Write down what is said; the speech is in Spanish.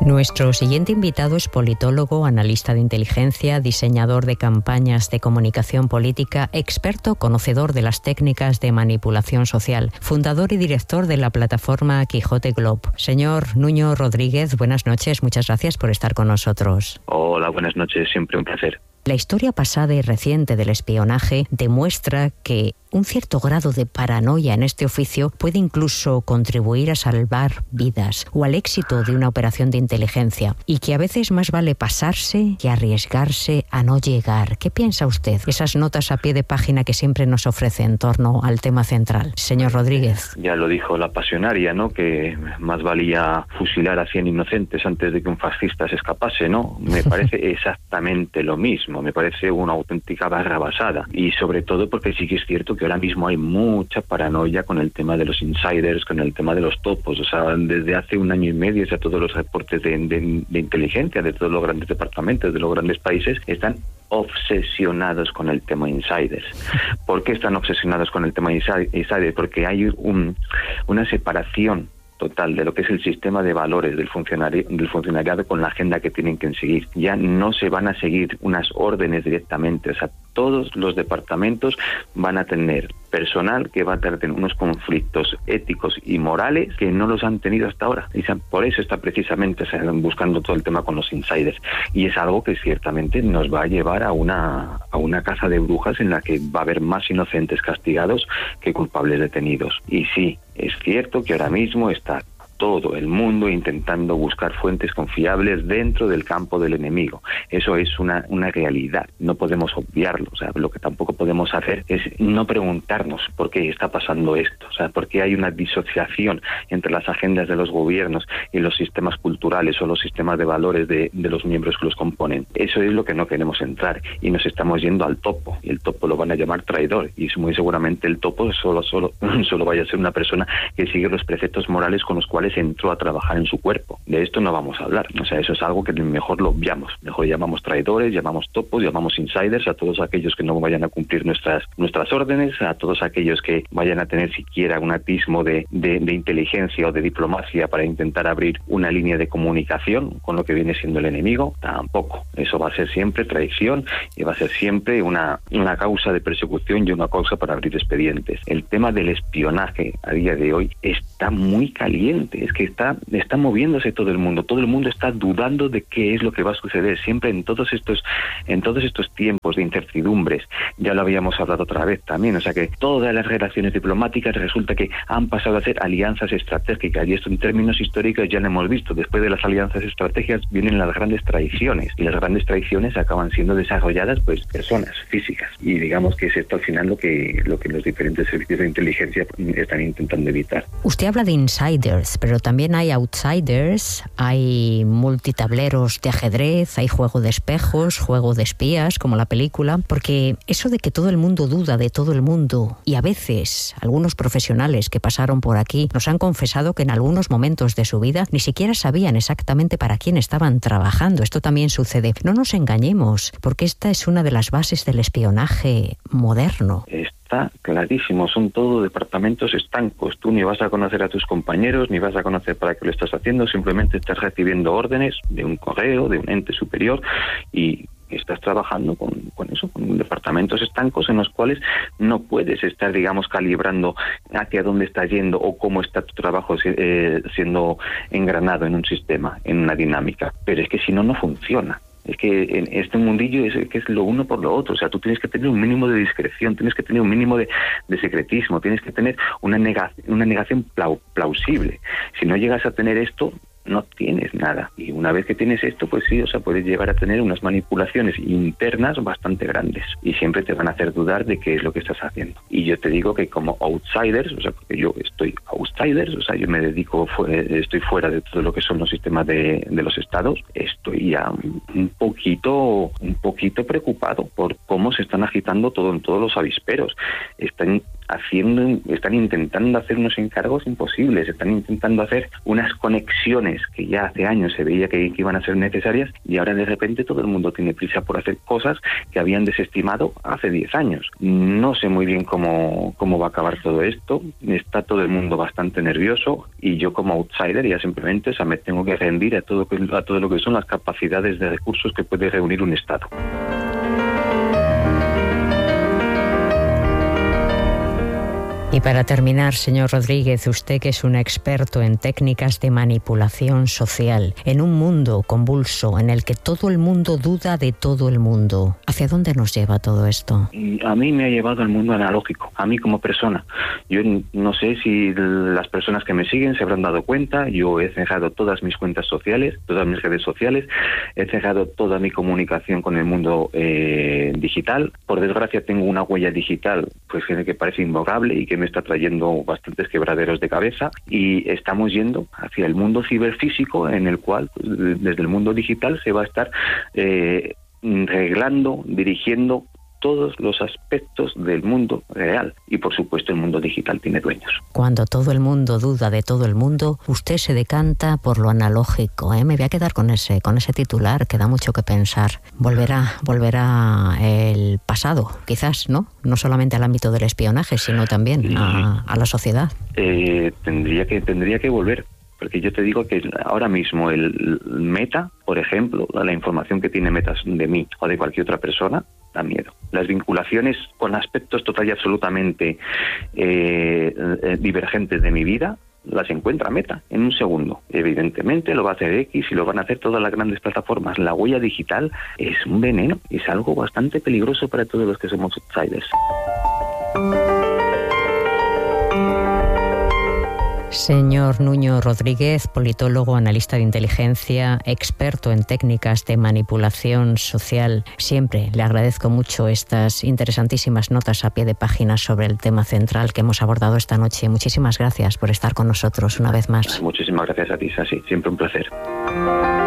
Nuestro siguiente invitado es politólogo, analista de inteligencia, diseñador de campañas de comunicación política, experto conocedor de las técnicas de manipulación social, fundador y director de la plataforma Quijote Globe. Señor Nuño Rodríguez, buenas noches, muchas gracias por estar con nosotros. Hola, buenas noches, siempre un placer. La historia pasada y reciente del espionaje demuestra que un cierto grado de paranoia en este oficio puede incluso contribuir a salvar vidas o al éxito de una operación de inteligencia, y que a veces más vale pasarse que arriesgarse a no llegar. ¿Qué piensa usted? Esas notas a pie de página que siempre nos ofrece en torno al tema central. Señor Rodríguez. Ya lo dijo la pasionaria, ¿no? Que más valía fusilar a 100 inocentes antes de que un fascista se escapase, ¿no? Me parece exactamente lo mismo. Me parece una auténtica barrabasada, y sobre todo porque sí que es cierto que ahora mismo hay mucha paranoia con el tema de los insiders, con el tema de los topos. O sea, desde hace un año y medio, o sea, todos los reportes de inteligencia de todos los grandes departamentos, de los grandes países, están obsesionados con el tema insiders. ¿Por qué están obsesionados con el tema insiders? Porque hay una separación total de lo que es el sistema de valores del funcionariado con la agenda que tienen que seguir. Ya no se van a seguir unas órdenes directamente, o sea, todos los departamentos van a tener personal que va a tener unos conflictos éticos y morales que no los han tenido hasta ahora. Y por eso está precisamente buscando todo el tema con los insiders. Y es algo que ciertamente nos va a llevar a una caza de brujas en la que va a haber más inocentes castigados que culpables detenidos. Y sí, es cierto que ahora mismo está todo el mundo intentando buscar fuentes confiables dentro del campo del enemigo. Eso es una realidad, no podemos obviarlo. O sea, lo que tampoco podemos hacer es no preguntarnos por qué está pasando esto, o sea, por qué hay una disociación entre las agendas de los gobiernos y los sistemas culturales o los sistemas de valores de los miembros que los componen. Eso es lo que no queremos entrar, y nos estamos yendo al topo, y el topo lo van a llamar traidor, y muy seguramente el topo solo vaya a ser una persona que sigue los preceptos morales con los cuales entró a trabajar en su cuerpo. De esto no vamos a hablar. O sea, eso es algo que mejor lo obviamos. Mejor llamamos traidores, llamamos topos, llamamos insiders a todos aquellos que no vayan a cumplir nuestras órdenes, a todos aquellos que vayan a tener siquiera un atismo de inteligencia o de diplomacia para intentar abrir una línea de comunicación con lo que viene siendo el enemigo. Tampoco. Eso va a ser siempre traición, y va a ser siempre una causa de persecución y una causa para abrir expedientes. El tema del espionaje a día de hoy está muy caliente. Es que está moviéndose todo el mundo está dudando de qué es lo que va a suceder, siempre en todos estos tiempos de incertidumbres. Ya lo habíamos hablado otra vez también, o sea que todas las relaciones diplomáticas resulta que han pasado a ser alianzas estratégicas, y esto en términos históricos ya lo hemos visto. Después de las alianzas estratégicas vienen las grandes traiciones, y las grandes traiciones acaban siendo desarrolladas pues personas físicas, y digamos que es esto al final lo que los diferentes servicios de inteligencia están intentando evitar. Usted habla de insiders, pero también hay outsiders, hay multitableros de ajedrez, hay juego de espejos, juego de espías, como la película, porque eso de que todo el mundo duda de todo el mundo, y a veces algunos profesionales que pasaron por aquí nos han confesado que en algunos momentos de su vida ni siquiera sabían exactamente para quién estaban trabajando. Esto también sucede. No nos engañemos, porque esta es una de las bases del espionaje moderno. Está clarísimo, son todo departamentos estancos. Tú ni vas a conocer a tus compañeros, ni vas a conocer para qué lo estás haciendo, simplemente estás recibiendo órdenes de un correo, de un ente superior, y estás trabajando con departamentos estancos en los cuales no puedes estar, digamos, calibrando hacia dónde estás yendo o cómo está tu trabajo siendo engranado en un sistema, en una dinámica. Pero es que si no, no funciona. Es que en este mundillo es lo uno por lo otro. O sea, tú tienes que tener un mínimo de discreción, tienes que tener un mínimo de secretismo, tienes que tener una negación plausible. Si no llegas a tener esto, no tienes nada. Y una vez que tienes esto, pues sí, o sea, puedes llegar a tener unas manipulaciones internas bastante grandes, y siempre te van a hacer dudar de qué es lo que estás haciendo. Y yo te digo que como outsiders, o sea, porque yo estoy outsiders, o sea, yo me dedico, estoy fuera de todo lo que son los sistemas de los estados, estoy ya un poquito preocupado por cómo se están agitando todo en todos los avisperos. Están están intentando hacer unos encargos imposibles, están intentando hacer unas conexiones que ya hace años se veía que iban a ser necesarias, y ahora de repente todo el mundo tiene prisa por hacer cosas que habían desestimado hace 10 años. No sé muy bien cómo va a acabar todo esto, está todo el mundo bastante nervioso, y yo como outsider ya simplemente me tengo que rendir a todo lo que son las capacidades de recursos que puede reunir un Estado. Y para terminar, señor Rodríguez, usted que es un experto en técnicas de manipulación social, en un mundo convulso en el que todo el mundo duda de todo el mundo, ¿hacia dónde nos lleva todo esto? A mí me ha llevado al mundo analógico, a mí como persona. Yo no sé si las personas que me siguen se habrán dado cuenta, yo he cerrado todas mis cuentas sociales, todas mis redes sociales, he cerrado toda mi comunicación con el mundo digital. Por desgracia tengo una huella digital pues que parece imborrable y que me está trayendo bastantes quebraderos de cabeza, y estamos yendo hacia el mundo ciberfísico en el cual desde el mundo digital se va a estar reglando, dirigiendo todos los aspectos del mundo real, y por supuesto el mundo digital tiene dueños. Cuando todo el mundo duda de todo el mundo, usted se decanta por lo analógico, ¿eh? Me voy a quedar con ese titular, que da mucho que pensar. Volverá el pasado, quizás, ¿no? No solamente al ámbito del espionaje, sino también a la sociedad. Tendría que volver. Porque yo te digo que ahora mismo el Meta, por ejemplo, la información que tiene Meta de mí o de cualquier otra persona, da miedo. Las vinculaciones con aspectos total y absolutamente divergentes de mi vida, las encuentra Meta en un segundo. Evidentemente lo va a hacer X y lo van a hacer todas las grandes plataformas. La huella digital es un veneno, es algo bastante peligroso para todos los que somos outsiders. Señor Nuño Rodríguez, politólogo, analista de inteligencia, experto en técnicas de manipulación social, siempre le agradezco mucho estas interesantísimas notas a pie de página sobre el tema central que hemos abordado esta noche. Muchísimas gracias por estar con nosotros una vez más. Muchísimas gracias a ti, Sasi. Siempre un placer.